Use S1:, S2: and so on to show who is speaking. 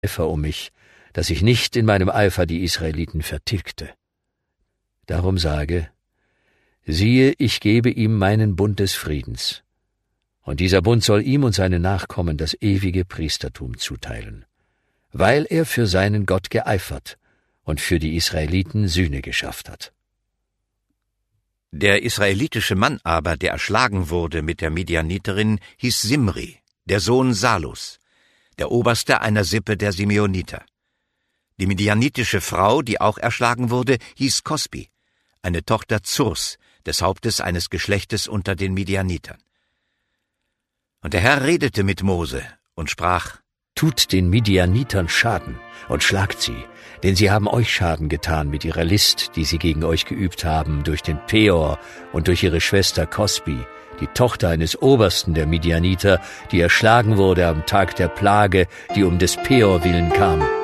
S1: Eifer um mich, dass ich nicht in meinem Eifer die Israeliten vertilgte. Darum sage, siehe, ich gebe ihm meinen Bund des Friedens, und dieser Bund soll ihm und seinen Nachkommen das ewige Priestertum zuteilen, weil er für seinen Gott geeifert und für die Israeliten Sühne geschafft hat.
S2: Der israelitische Mann aber, der erschlagen wurde mit der Midianiterin, hieß Simri, der Sohn Salus, der Oberste einer Sippe der Simeoniter. Die midianitische Frau, die auch erschlagen wurde, hieß Kosbi, eine Tochter Zurs, des Hauptes eines Geschlechtes unter den Midianitern. Und der Herr redete mit Mose und sprach:
S1: Tut den Midianitern Schaden und schlagt sie, denn sie haben euch Schaden getan mit ihrer List, die sie gegen euch geübt haben, durch den Peor und durch ihre Schwester Kosbi, die Tochter eines Obersten der Midianiter, die erschlagen wurde am Tag der Plage, die um des Peor willen kam.